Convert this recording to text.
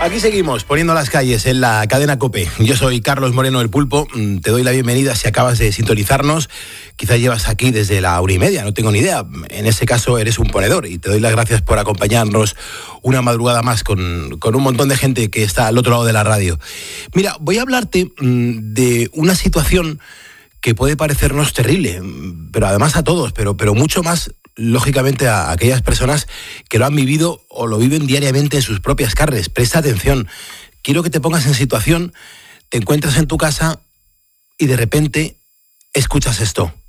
Aquí seguimos poniendo las calles en la cadena COPE. Yo soy Carlos Moreno el Pulpo. Te doy la bienvenida si acabas de sintonizarnos. Quizás llevas aquí desde la 1:30, no tengo ni idea. En ese caso eres un ponedor y te doy las gracias por acompañarnos una madrugada más con un montón de gente que está al otro lado de la radio. Mira, voy a hablarte de una situación que puede parecernos terrible, pero además a todos, pero mucho más lógicamente a aquellas personas que lo han vivido o lo viven diariamente en sus propias carnes. Presta atención, quiero que te pongas en situación, te encuentras en tu casa y de repente escuchas esto.